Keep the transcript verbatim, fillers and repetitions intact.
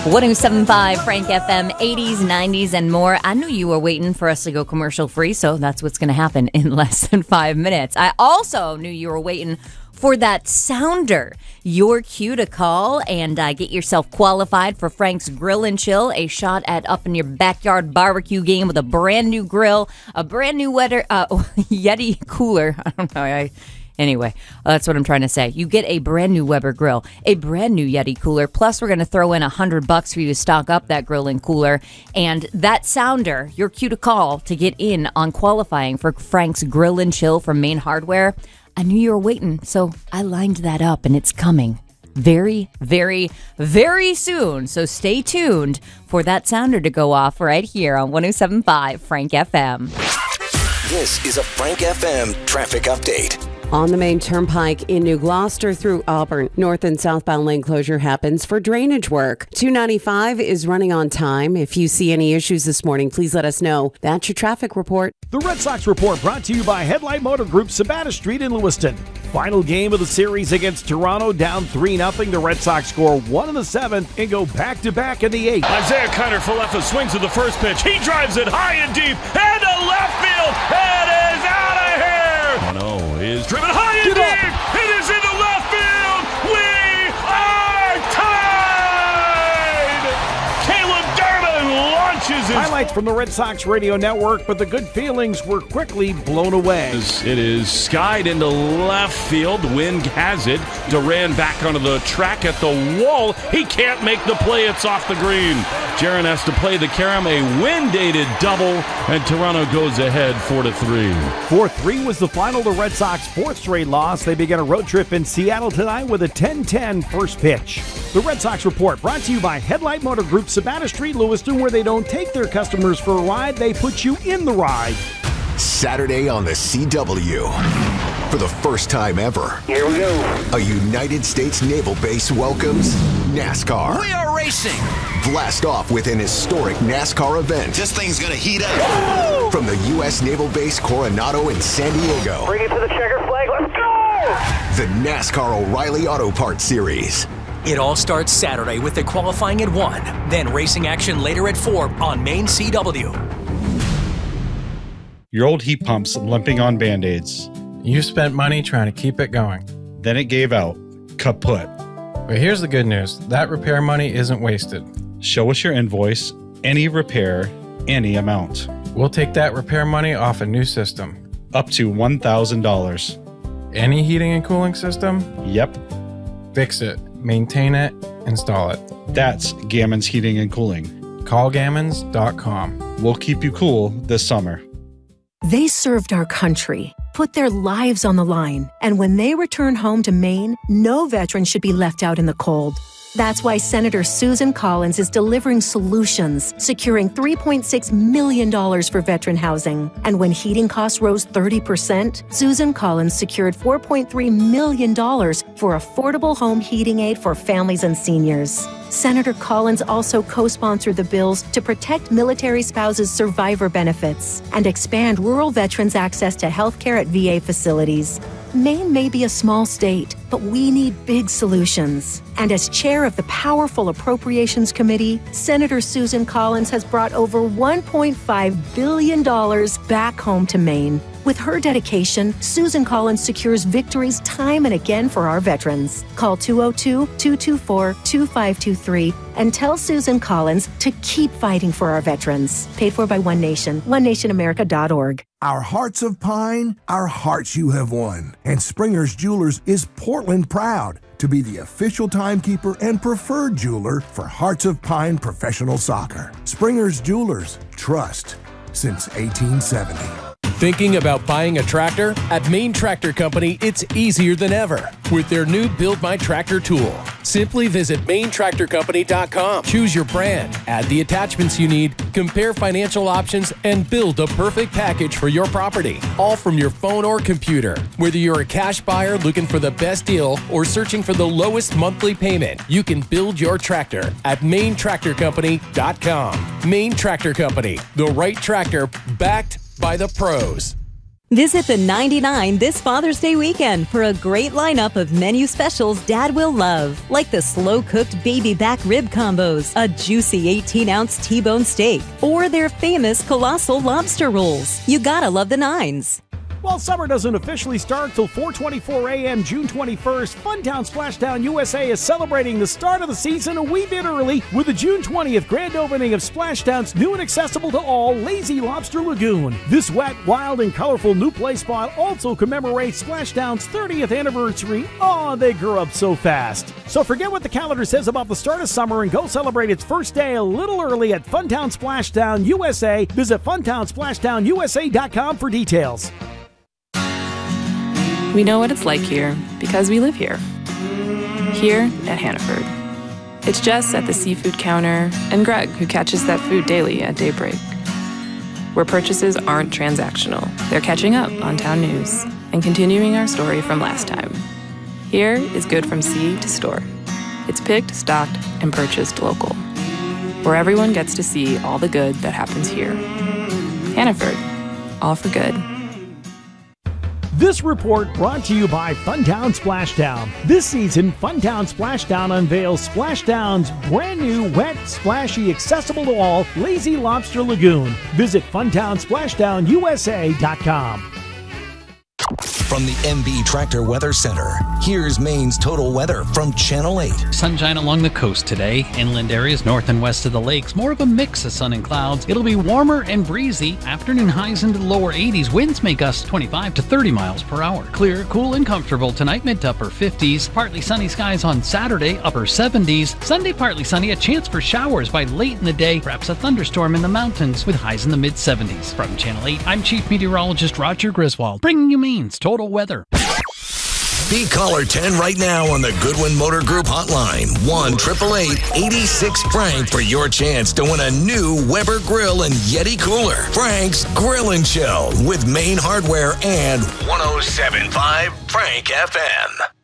one oh seven point five Frank F M, eighties, nineties, and more. I knew you were waiting for us to go commercial free, so that's what's going to happen in less than five minutes. I also knew you were waiting for that sounder. Your cue to call and uh, get yourself qualified for Frank's Grill and Chill, a shot at up in your backyard barbecue game with a brand new grill, a brand new wetter, uh, Yeti cooler. I don't know. I... Anyway, that's what I'm trying to say. You get a brand new Weber grill, a brand new Yeti cooler, plus we're going to throw in a hundred bucks for you to stock up that grill and cooler. And that sounder, your cue to call to get in on qualifying for Frank's Grill and Chill from Main Hardware. I knew you were waiting, so I lined that up, and it's coming very, very, very soon. So stay tuned for that sounder to go off right here on one oh seven point five Frank F M. This is a Frank F M traffic update. On the main turnpike in New Gloucester through Auburn, north and southbound lane closure happens for drainage work. two ninety-five is running on time. If you see any issues this morning, please let us know. That's your traffic report. The Red Sox Report brought to you by Headlight Motor Group, Sabata Street in Lewiston. Final game of the series against Toronto, down three nothing. The Red Sox score one in the seventh and go back-to-back in the eighth. Isaiah Kiner-Falefa swings at the first pitch. He drives it high and deep and to left field. It is out of here. Cano is driven high and Get deep. up. It is into left field. We are tied. Caleb Durbin launches his... Highlights from the Red Sox radio network, but the good feelings were quickly blown away. It is skied into left field. Wind has it. Duran back onto the track at the wall. He can't make the play. It's off the green. Jaron has to play the carom. A wind-aided double, and Toronto goes ahead four to three. four three was the final. The Red Sox fourth straight loss. They begin a road trip in Seattle tonight with a ten ten first pitch. The Red Sox Report brought to you by Headlight Motor Group, Sabata Street, Lewiston, where they don't take their customers for a ride, they put you in the ride. Saturday on the C W. For the first time ever, Here we go. a United States Naval Base welcomes NASCAR. We are racing. Blast off with an historic NASCAR event This thing's gonna heat up. from the U S Naval Base Coronado in San Diego. Bring it to the checker flag. Let's go! The NASCAR O'Reilly Auto Parts Series. It all starts Saturday with the qualifying at one, then racing action later at four on Main C W. Your old heat pump's limping on Band-Aids. You spent money trying to keep it going. Then it gave out. Kaput. But here's the good news. That repair money isn't wasted. Show us your invoice, any repair, any amount. We'll take that repair money off a new system. Up to one thousand dollars. Any heating and cooling system? Yep, Fix it, maintain it, install it. that's Gammon's Heating and Cooling. call gammons dot com. We'll keep you cool this summer. They served our country, put their lives on the line, and when they return home to Maine, no veteran should be left out in the cold. That's why Senator Susan Collins is delivering solutions, securing three point six million dollars for veteran housing. And when heating costs rose thirty percent, Susan Collins secured four point three million dollars for affordable home heating aid for families and seniors. Senator Collins also co-sponsored the bills to protect military spouses' survivor benefits and expand rural veterans' access to health care at V A facilities. Maine may be a small state, but we need big solutions. And as chair of the powerful Appropriations Committee, Senator Susan Collins has brought over one point five billion dollars back home to Maine. With her dedication, Susan Collins secures victories time and again for our veterans. Call two oh two, two two four, two five two three and tell Susan Collins to keep fighting for our veterans. Paid for by One Nation, one nation america dot org. Our hearts of pine, our hearts you have won. And Springer's Jewelers is Portland proud to be the official timekeeper and preferred jeweler for Hearts of Pine professional soccer. Springer's Jewelers, trust since eighteen seventy. Thinking about buying a tractor? At Main Tractor Company, it's easier than ever with their new Build My Tractor tool. Simply visit main tractor company dot com. Choose your brand, add the attachments you need, compare financial options, and build a perfect package for your property. All from your phone or computer. Whether you're a cash buyer looking for the best deal or searching for the lowest monthly payment, you can build your tractor at main tractor company dot com. Main Tractor Company, the right tractor backed by the pros. Visit the ninety-nine this Father's Day weekend for a great lineup of menu specials Dad will love, like the slow-cooked baby back rib combos, a juicy eighteen-ounce T-bone steak, or their famous colossal lobster rolls. You gotta love the nines. While summer doesn't officially start till four twenty-four a.m. June twenty-first, Funtown Splashdown U S A is celebrating the start of the season a wee bit early with the June twentieth grand opening of Splashdown's new and accessible to all Lazy Lobster Lagoon. This wet, wild, and colorful new play spot also commemorates Splashdown's thirtieth anniversary. Aw, they grew up so fast. So forget what the calendar says about the start of summer and go celebrate its first day a little early at Funtown Splashdown U S A. Visit funtown splashdown u s a dot com for details. We know what it's like here because we live here. Here at Hannaford. It's Jess at the seafood counter and Greg who catches that food daily at daybreak. Where purchases aren't transactional, they're catching up on town news and continuing our story from last time. Here is good from sea to store. It's picked, stocked, and purchased local. Where everyone gets to see all the good that happens here. Hannaford. All for good. This report brought to you by Funtown Splashdown. This season, Funtown Splashdown unveils Splashdown's brand new, wet, splashy, accessible to all Lazy Lobster Lagoon. Visit funtown splashdown u s a dot com. From the M B Tractor Weather Center, here's Maine's total weather from Channel eight. Sunshine along the coast today. Inland areas north and west of the lakes. More of a mix of sun and clouds. It'll be warmer and breezy. Afternoon highs into the lower eighties. Winds may gust twenty-five to thirty miles per hour. Clear, cool, and comfortable tonight. Mid to upper fifties. Partly sunny skies on Saturday. Upper seventies. Sunday partly sunny. A chance for showers by late in the day. Perhaps a thunderstorm in the mountains with highs in the mid seventies. From Channel eight, I'm Chief Meteorologist Roger Griswold, bringing you Maine's total weather. Be caller ten right now on the Goodwin Motor Group hotline. one eight eight eight, eight six, Frank for your chance to win a new Weber grill and Yeti cooler. Frank's Grill and Chill with Maine Hardware and one oh seven point five Frank F M.